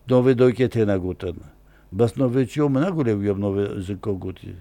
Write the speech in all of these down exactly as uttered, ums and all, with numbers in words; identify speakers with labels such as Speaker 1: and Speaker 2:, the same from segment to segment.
Speaker 1: نوی دوی که تینا گوتن بس نوی چیو من نگوله ویم نوی زنکو گوتی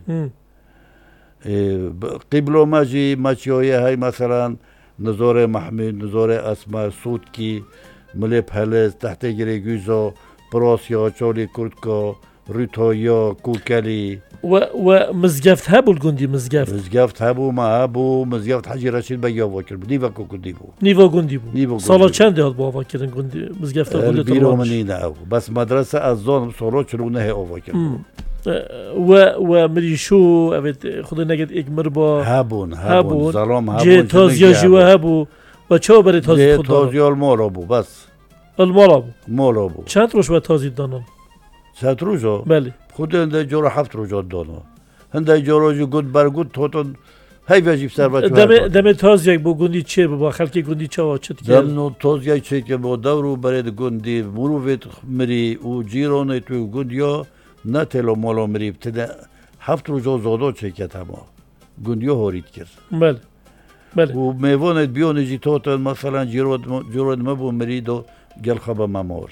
Speaker 1: قبلو ماجی ماچیویه های مثلا نزور محمد نزور اسما سودکی ملپ هلز تحت گری گوزو پروسیا چولی کردکو ریتویا کوکلی
Speaker 2: و و مزگفت هبو الجندي مزگفت
Speaker 1: مزگفت هبو ما هبو مزگفت حاجی رشید بیا واکر نیوا کوکدی بو
Speaker 2: نیوا گندی بو
Speaker 1: نیوا
Speaker 2: سالا چند هات با واکرن گندی مزگفت گندی
Speaker 1: بیرو منی نه بس مدرسه از زون سورو چلونه او واکر
Speaker 2: و و مریشو اوت خود نگید یک مربا
Speaker 1: هبون هبون ظلام هبون
Speaker 2: جه تازیا جوا هبو و چه بری تازی خود
Speaker 1: تازی المورا بو بس
Speaker 2: المورا بو
Speaker 1: مورا بو
Speaker 2: چند روز و تازی دانن
Speaker 1: چند روزو
Speaker 2: بله
Speaker 1: خود هنده جورا هفت روز دانو هنده جورا جو گود برگود توتون هی وجیب سر بچه
Speaker 2: دم دم تازی بو گندی چه با خلک گندی چه واچت
Speaker 1: که دم نو تازی چه که با دورو برید گندی مروت مری و جیرونه تو گندیا نه تلو مالو مری بتده هفت روز زودو چه که تمام گندیو هورید کرد
Speaker 2: بله بله
Speaker 1: و میوانت بیونه جی توتون مثلا جیرود جیرود مبو مری دو گل خبا ممول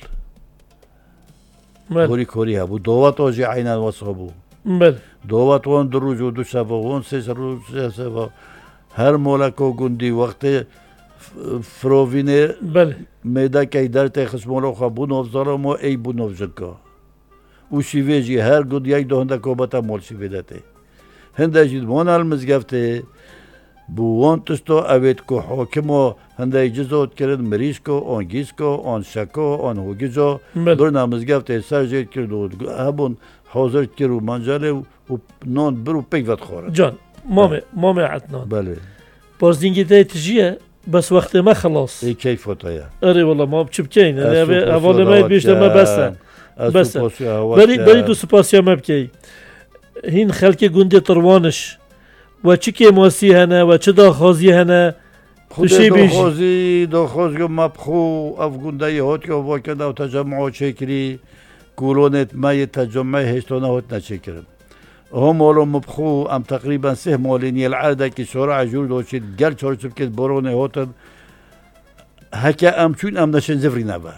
Speaker 2: بله
Speaker 1: کوری کوری ها بو دوات آجی عینا وصابو
Speaker 2: بله
Speaker 1: دوات وان دو روز و دو شب وان سه روز سه شب هر مولکو گندی وقت فروینه
Speaker 2: بله
Speaker 1: میدا که در تخش مولو خبون افزارم و ای بون افزکا و شیویجی هر گند یک دو هنده کوبتا مول شیویدته هنده جید مونال مزگفته بو وان تستو اوید کو حاکمو هنده جزوت کرد مریشکو آن گیسکو آن شکو آن هوگیجو برنامز گفته سر جید کرد و هبون حاضر کرد و منجاله و نان برو پیوت خوره
Speaker 2: جان مامه مامه عدنان
Speaker 1: بله
Speaker 2: بازدینگی ده تجیه بس وقت ما خلاص
Speaker 1: ای کیف هتایا
Speaker 2: اره والله ما بچبکین اول ما بیشتر ما بسه بسه بری بری دو سپاسیا ما بکی هین خلک گنده تروانش و چی که ماسی هنه و چه داخوازی هنه
Speaker 1: خود داخوازی داخوازی مبخو افگونده ی هات که واکد او تجمع چکری کولونت مای تجمع هشتانه هات نچکرم هم ولو مبخو ام تقریبا سه مالینی العاده که شورع جور دوشید گل چارچوب که برونه هاتن هکه ام چون ام نشن زفری نبا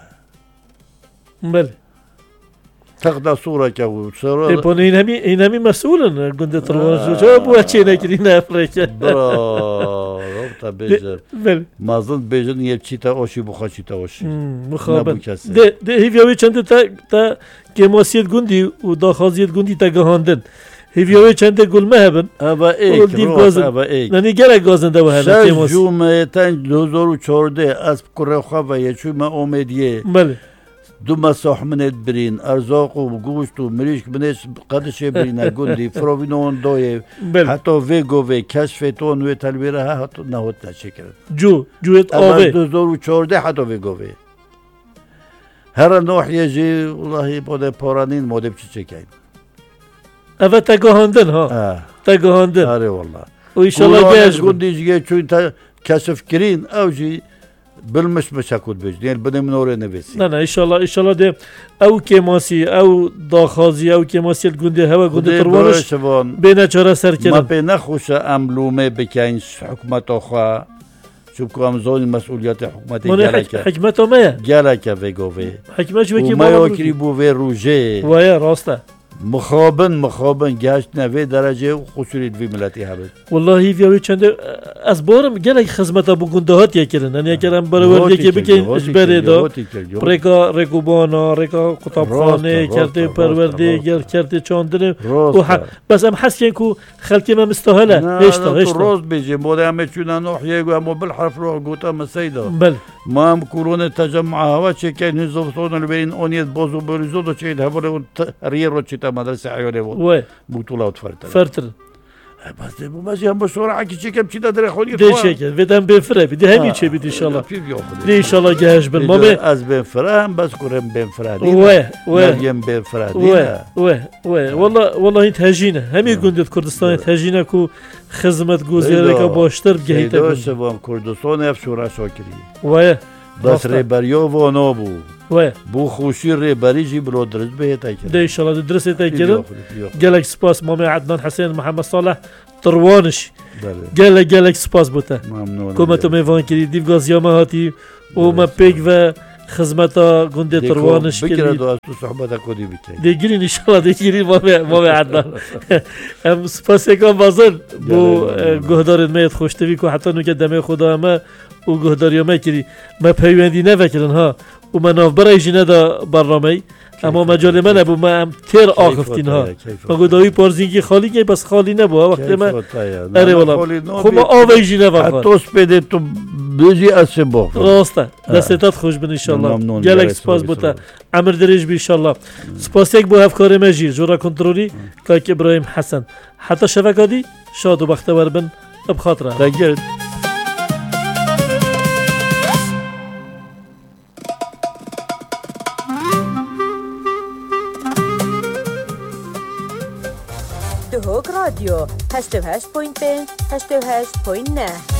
Speaker 2: بله
Speaker 1: تقدر صورة كهو صورة.
Speaker 2: يبون إنهمي إنهمي مسؤولا قند تروج شو أبو أشينا كرينا أفريقيا.
Speaker 1: برا ربطة بيجر. ما ظن بيجر يبتشيتا أوشي بخاشيتا أوشي.
Speaker 2: مخابن. ده ده هي في أوي چند تا تا كماسيت قندي وداخازيت قندي تجاهندن. هي في أوي چند قول ما هبن.
Speaker 1: أبا إيك روز أبا إيك.
Speaker 2: نني جرا غازن ده وهلا
Speaker 1: كماس. جومة تان دوزورو چورده أسب كره خوا يشوي ما أميدية.
Speaker 2: بله.
Speaker 1: دو مساح منت برين أرزاق وجوشت ومريش بنش قدش برين قندي فروينون دوي حتى فيجو في كشفتون وتلويرها حتى نهوت نشكر
Speaker 2: جو جوت
Speaker 1: أوه دوزور وشورده حتى فيجو في هر نوع يجي والله بود پارانين مودب چيكاين
Speaker 2: أفا تجاهندن ها
Speaker 1: آه
Speaker 2: تجاهندن
Speaker 1: آره والله
Speaker 2: وإن شاء الله جاهز
Speaker 1: قندي جي چون تا كشف كرين أو جي بالمش مشاكل بيج يعني بدنا من ورا نفسي
Speaker 2: لا لا ان شاء الله ان شاء الله ده او كماسي او داخازي او كماسي الجندي هوا جندي تروانش بين چرا سر كده
Speaker 1: ما بين خوش املومه بكاين حكومت اخا شو كم زون مسؤوليات حكومت
Speaker 2: جالك حكمته ما
Speaker 1: جالك فيغوفي
Speaker 2: حكمت بكي
Speaker 1: ما يكري بو في روجي
Speaker 2: ويا راسته
Speaker 1: مخابن مخابن گشت نوی درجه و خسورید وی ملتی هبد
Speaker 2: والله في اوی چند از بارم گله خدمت ابو گندهات یکرن یعنی کرم برورده که بکن اجباره دا رکا رکوبانا رکا قطبخانه کرده پرورده گر کرده چاندن بس ام حس کن کو خلک ما مستاهله هشتا هشتا
Speaker 1: روز بیجی موده همه چونه نوحیه گو همو بالحرف رو گوتا مسیدا
Speaker 2: بله
Speaker 1: ما هم کورون تجمع هوا چه که نزوفتون البین اونیت بازو بریزود و چه هوا ریر رو چیتا مدرسة عيوني
Speaker 2: و
Speaker 1: بطولات فرتر
Speaker 2: فرتر
Speaker 1: بس ده ماشي هم بسرعة كي كم كذا دري خولي
Speaker 2: ده شيء بدهم بنفرة بدي همي شيء بدي إن شاء الله دي إن شاء الله جاهز بالماما
Speaker 1: از بنفرة هم بس كورم بنفرة
Speaker 2: و و
Speaker 1: مريم بنفرة
Speaker 2: و و و والله والله هيت هجينة همي جندة كردستان هيت هجينة كو خدمة جوزيرة كباشتر بجهيت
Speaker 1: ده شباب كردستان أفشورا شاكري
Speaker 2: و
Speaker 1: بس ريبريو ونابو
Speaker 2: و
Speaker 1: بو خوشی ریبری جی برو درست بهت اکرد
Speaker 2: ده انشالله درست اکرد گلک سپاس مامي عدنان حسين محمد صالح تروانش گلک گلک سپاس بوده
Speaker 1: ممنون
Speaker 2: كما تو میوان کردی دیو گازیام هاتی و ما پیک و خدمتا گنده تروانش
Speaker 1: بگیره
Speaker 2: کردی
Speaker 1: دو از تو صحبت کدی بیتی
Speaker 2: دیگرین انشالله دیگرین ما به ما به عدنان ام سپاس یکم بازن بو گهدارت میت خوشتوی که حتی نو که دمه خدا ما و گهداری ما کردی ما پیوندی نفکرن ها و ما ناف برای جنه دا برنامه اما مجال من نبود ما هم تیر آخفتین ها ما گدایی پارزینگی خالی که بس خالی نبود وقتی ما اره والا خب ما آویجی نبود
Speaker 1: حتی سپیده تو بیجی اسه باخت
Speaker 2: راسته دستتات خوش بن انشالله گلک سپاس بوده عمر دریج بی انشالله سپاس یک بو هفکار مجیر جورا کنترولی کاک ابراهیم حسن حتی شفقادی شاد و بختور بن بخاطره
Speaker 1: تگرد
Speaker 3: دهوك راديو هشت و هشت بوينت پنج هشت و هشت بوينت نه